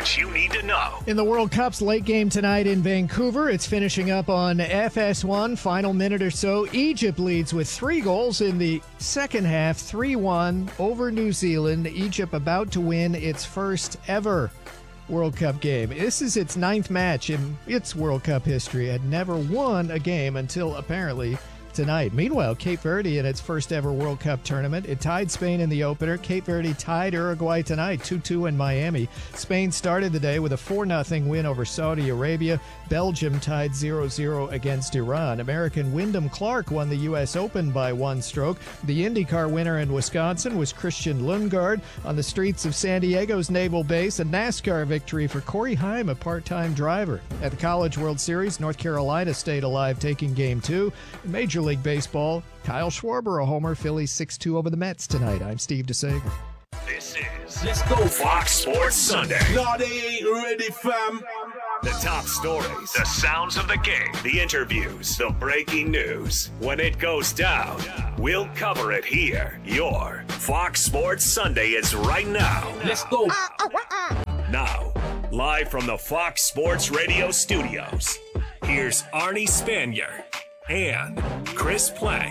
what you need to know. In the World Cup's late game tonight in Vancouver, it's finishing up on FS1. Final minute or so. Egypt leads with 3 goals in the second half, 3-1 over New Zealand. Egypt about to win its first ever World Cup game. This is its 9th match in its World Cup history. It had never won a game until apparently tonight. Meanwhile, Cape Verde in its first ever World Cup tournament. It tied Spain in the opener. Cape Verde tied Uruguay tonight, 2-2 in Miami. Spain started the day with a 4-0 win over Saudi Arabia. Belgium tied 0-0 against Iran. American Wyndham Clark won the U.S. Open by 1 stroke. The IndyCar winner in Wisconsin was Christian Lundgaard. On the streets of San Diego's Naval Base, a NASCAR victory for Corey Heim, a part-time driver. At the College World Series, North Carolina stayed alive, taking Game 2. Major League Baseball, Kyle Schwarber, a homer. Phillies 6-2 over the Mets tonight. I'm Steve DeSager. This is Let's Go Fox Sports Sunday. No, they ain't ready, fam. The top stories, the sounds of the game, the interviews, the breaking news. When it goes down, we'll cover it here. Your Fox Sports Sunday is right now. Let's go. Now, live from the Fox Sports Radio studios, here's Arnie Spanier and Chris Plank.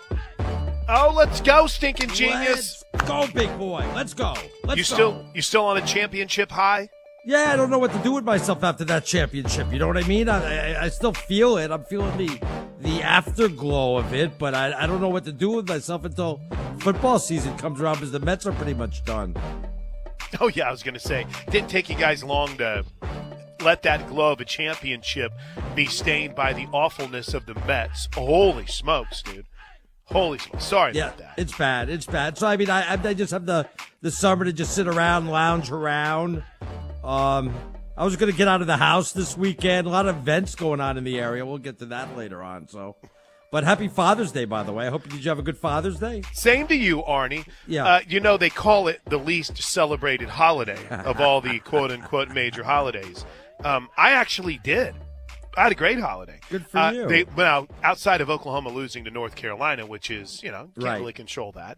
Oh, let's go, stinking genius. Let's go, big boy. Let's go. You still on a championship high? Yeah, I don't know what to do with myself after that championship. You know what I mean? I still feel it. I'm feeling the afterglow of it, but I don't know what to do with myself until football season comes around because the Mets are pretty much done. Oh, yeah, I was going to say, didn't take you guys long to let that glow of a championship be stained by the awfulness of the Mets. Holy smokes, dude. Holy smokes. Sorry about that. It's bad. It's bad. So, I mean, I just have the summer to just sit around, lounge around. I was going to get out of the house this weekend. A lot of events going on in the area. We'll get to that later on. So, but happy Father's Day, by the way. Did you have a good Father's Day? Same to you, Arnie. Yeah. They call it the least celebrated holiday of all the quote-unquote major holidays. I actually did. I had a great holiday. Good for you. Outside of Oklahoma losing to North Carolina, which is, can't really control that.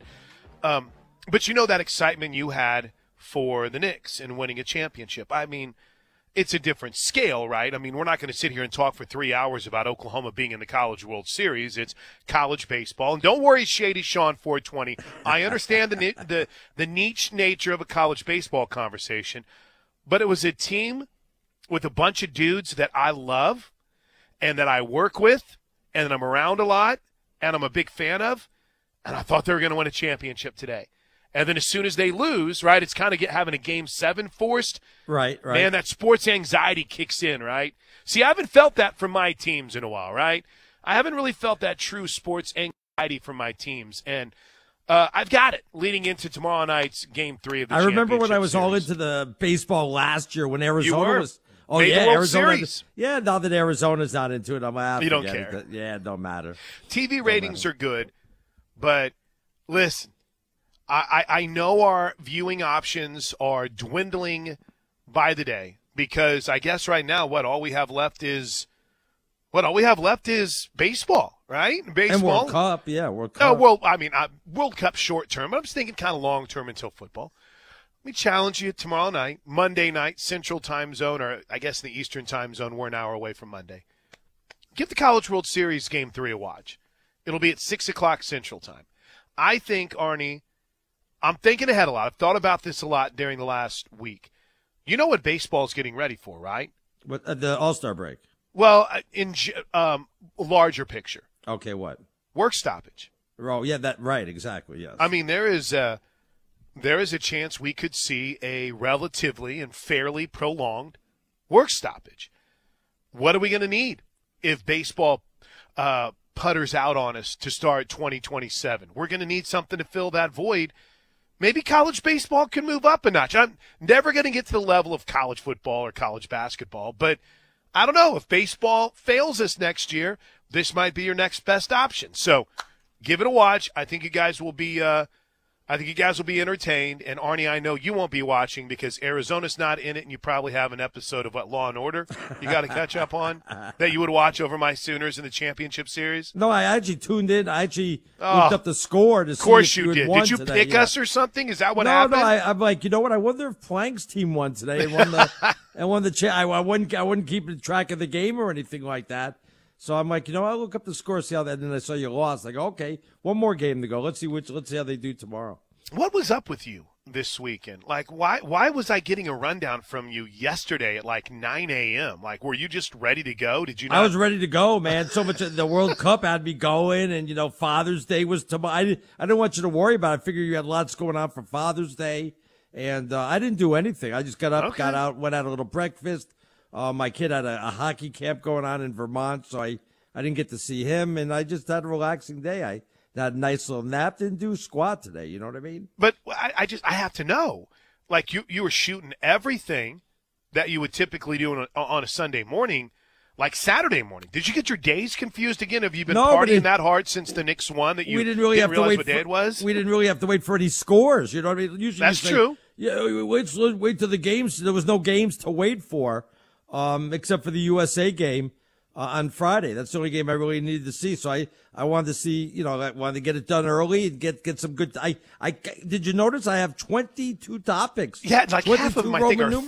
But that excitement you had for the Knicks and winning a championship. I mean, it's a different scale, right? I mean, we're not going to sit here and talk for 3 hours about Oklahoma being in the College World Series. It's college baseball. And don't worry, Shady Sean 420. I understand the niche nature of a college baseball conversation, but it was a team with a bunch of dudes that I love and that I work with and that I'm around a lot and I'm a big fan of, and I thought they were going to win a championship today. And then as soon as they lose, right, it's kind of having a Game 7 forced. Right. Man, that sports anxiety kicks in, right? See, I haven't felt that from my teams in a while, right? I haven't really felt that true sports anxiety from my teams. And I've got it leading into tomorrow night's Game 3 of the championship. I remember when I was series. all into the baseball last year when Arizona was – Oh, made yeah, the World Arizona. Series. Yeah, now that Arizona's not into it, I'm like, you don't care. It don't matter. TV ratings are good, but listen, I know our viewing options are dwindling by the day because I guess right now all we have left is baseball, right? Baseball. And World Cup, yeah, World Oh, Cup. well, I mean, World Cup short term, but I'm just thinking kind of long term until football. Let me challenge you tomorrow night, Monday night, Central Time Zone, or I guess the Eastern Time Zone. We're an hour away from Monday. Give the College World Series Game 3 a watch. It'll be at 6 o'clock Central Time. I think, Arnie, I'm thinking ahead a lot. I've thought about this a lot during the last week. You know what baseball's getting ready for, right? What, the All-Star break? Well, in larger picture. Okay, what? Work stoppage. Oh, yeah, right, exactly, yes. I mean, there is a chance we could see a relatively and fairly prolonged work stoppage. What are we going to need if baseball putters out on us to start 2027? We're going to need something to fill that void. Maybe college baseball can move up a notch. I'm never going to get to the level of college football or college basketball, but I don't know. If baseball fails us next year, this might be your next best option. So give it a watch. I think you guys will be I think you guys will be entertained. And, Arnie, I know you won't be watching because Arizona's not in it, and you probably have an episode of, Law & Order you got to catch up on that you would watch over my Sooners in the championship series? No, I actually tuned in. I actually looked up the score to see if you had won today. Of course you did. Did you pick us or something? Is that what happened? No, I'm like, you know what? I wonder if Plank's team won today and won the I wouldn't keep track of the game or anything like that. So I'm like, I'll look up the score, see how that. And then I saw you lost. Like, okay, one more game to go. Let's see how they do tomorrow. What was up with you this weekend? Like, why was I getting a rundown from you yesterday at like 9 a.m.? Like, were you just ready to go? Did you not? I was ready to go, man. So much the World Cup had me going, and Father's Day was tomorrow. I didn't want you to worry about it. I figured you had lots going on for Father's Day, and I didn't do anything. I just got up, got out, went out a little breakfast. My kid had a hockey camp going on in Vermont, so I didn't get to see him, and I just had a relaxing day. I had a nice little nap, didn't do squat today, you know what I mean? But I have to know, like you were shooting everything that you would typically do on a Sunday morning, like Saturday morning. Did you get your days confused again? Have you been partying that hard since the Knicks won that you didn't realize what day it was? We didn't really have to wait for any scores, you know what I mean? Usually that's true. Yeah, wait till the games. There was no games to wait for. Except for the USA game on Friday. That's the only game I really needed to see. So I wanted to see, I wanted to get it done early and get some good. Did you notice I have 22 topics? Yeah, like half of them I think are